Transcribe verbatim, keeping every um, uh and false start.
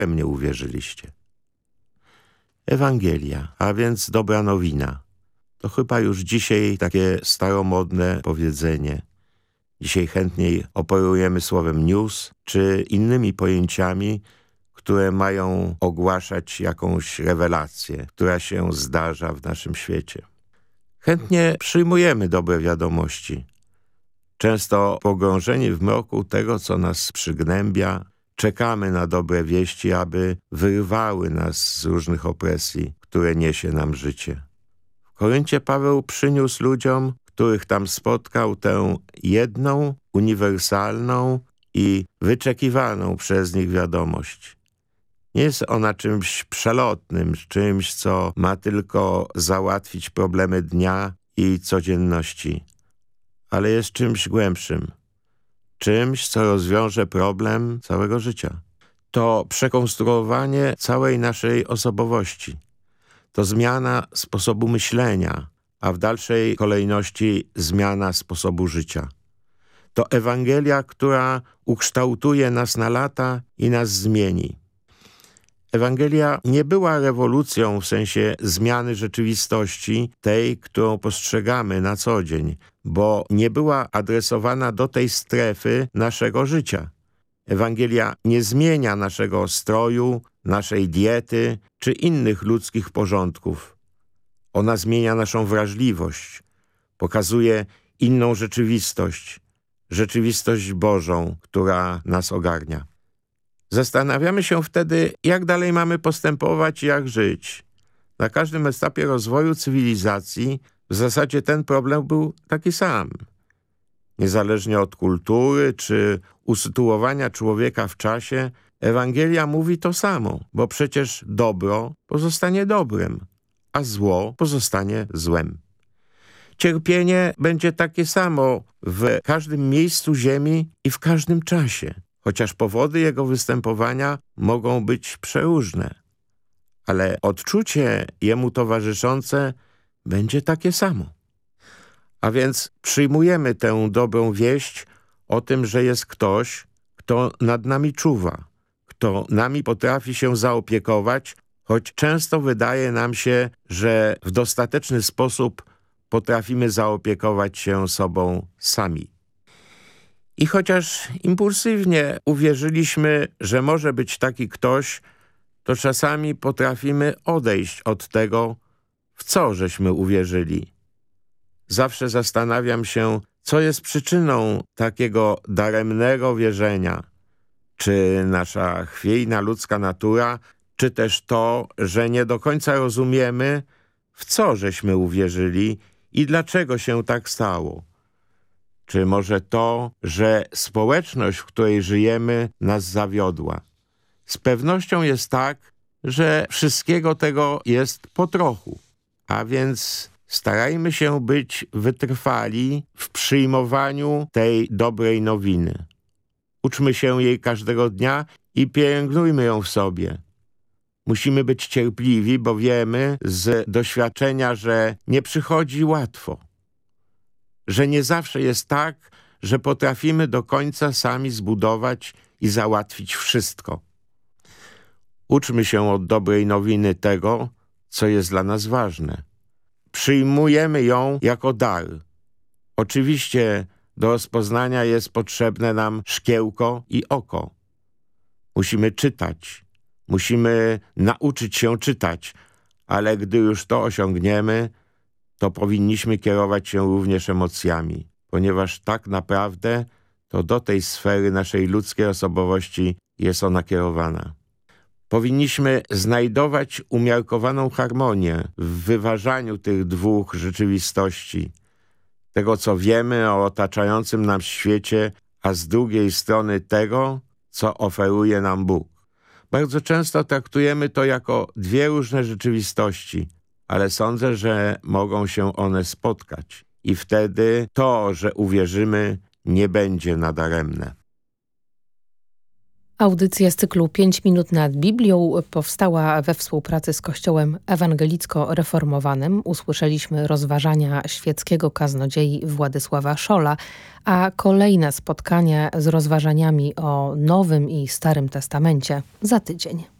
mnie uwierzyliście. Ewangelia, a więc dobra nowina. To chyba już dzisiaj takie staromodne powiedzenie. Dzisiaj chętniej operujemy słowem news czy innymi pojęciami, które mają ogłaszać jakąś rewelację, która się zdarza w naszym świecie. Chętnie przyjmujemy dobre wiadomości. Często pogrążeni w mroku tego, co nas przygnębia, czekamy na dobre wieści, aby wyrwały nas z różnych opresji, które niesie nam życie. W Koryncie Paweł przyniósł ludziom, których tam spotkał, tę jedną, uniwersalną i wyczekiwaną przez nich wiadomość. Nie jest ona czymś przelotnym, czymś, co ma tylko załatwić problemy dnia i codzienności, ale jest czymś głębszym, czymś, co rozwiąże problem całego życia. To przekonstruowanie całej naszej osobowości. To zmiana sposobu myślenia, a w dalszej kolejności zmiana sposobu życia. To Ewangelia, która ukształtuje nas na lata i nas zmieni. Ewangelia nie była rewolucją w sensie zmiany rzeczywistości, tej, którą postrzegamy na co dzień, bo nie była adresowana do tej strefy naszego życia. Ewangelia nie zmienia naszego stroju, naszej diety czy innych ludzkich porządków. Ona zmienia naszą wrażliwość, pokazuje inną rzeczywistość, rzeczywistość Bożą, która nas ogarnia. Zastanawiamy się wtedy, jak dalej mamy postępować i jak żyć. Na każdym etapie rozwoju cywilizacji w zasadzie ten problem był taki sam. Niezależnie od kultury czy usytuowania człowieka w czasie, Ewangelia mówi to samo, bo przecież dobro pozostanie dobrem, a zło pozostanie złem. Cierpienie będzie takie samo w każdym miejscu ziemi i w każdym czasie, chociaż powody jego występowania mogą być przeróżne, ale odczucie jemu towarzyszące będzie takie samo. A więc przyjmujemy tę dobrą wieść o tym, że jest ktoś, kto nad nami czuwa, kto nami potrafi się zaopiekować, choć często wydaje nam się, że w dostateczny sposób potrafimy zaopiekować się sobą sami. I chociaż impulsywnie uwierzyliśmy, że może być taki ktoś, to czasami potrafimy odejść od tego, w co żeśmy uwierzyli. Zawsze zastanawiam się, co jest przyczyną takiego daremnego wierzenia. Czy nasza chwiejna ludzka natura, czy też to, że nie do końca rozumiemy, w co żeśmy uwierzyli i dlaczego się tak stało. Czy może to, że społeczność, w której żyjemy, nas zawiodła. Z pewnością jest tak, że wszystkiego tego jest po trochu, a więc starajmy się być wytrwali w przyjmowaniu tej dobrej nowiny. Uczmy się jej każdego dnia i pielęgnujmy ją w sobie. Musimy być cierpliwi, bo wiemy z doświadczenia, że nie przychodzi łatwo. Że nie zawsze jest tak, że potrafimy do końca sami zbudować i załatwić wszystko. Uczmy się od dobrej nowiny tego, co jest dla nas ważne. Przyjmujemy ją jako dar. Oczywiście do rozpoznania jest potrzebne nam szkiełko i oko. Musimy czytać, musimy nauczyć się czytać, ale gdy już to osiągniemy, to powinniśmy kierować się również emocjami, ponieważ tak naprawdę to do tej sfery naszej ludzkiej osobowości jest ona kierowana. Powinniśmy znajdować umiarkowaną harmonię w wyważaniu tych dwóch rzeczywistości, tego, co wiemy o otaczającym nam świecie, a z drugiej strony tego, co oferuje nam Bóg. Bardzo często traktujemy to jako dwie różne rzeczywistości, ale sądzę, że mogą się one spotkać i wtedy to, że uwierzymy, nie będzie nadaremne. Audycja z cyklu pięć minut nad Biblią powstała we współpracy z Kościołem Ewangelicko-Reformowanym. Usłyszeliśmy rozważania świeckiego kaznodziei Władysława Szola, a kolejne spotkanie z rozważaniami o Nowym i Starym Testamencie za tydzień.